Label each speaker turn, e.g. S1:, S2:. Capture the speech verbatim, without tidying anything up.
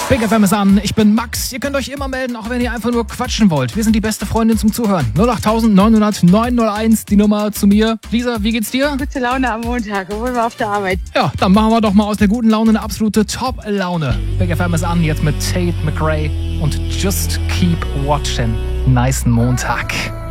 S1: Big F M ist an, ich bin Max. Ihr könnt euch immer melden, auch wenn ihr einfach nur quatschen wollt. Wir sind die beste Freundin zum Zuhören. null acht neun null null neun null eins, die Nummer zu mir. Lisa, wie geht's dir?
S2: Gute Laune am Montag, obwohl wir auf der Arbeit.
S1: Ja, dann machen wir doch mal aus der guten Laune eine absolute Top-Laune. Big F M ist an, jetzt mit Tate McRae und Just Keep Watching. Nicen Montag.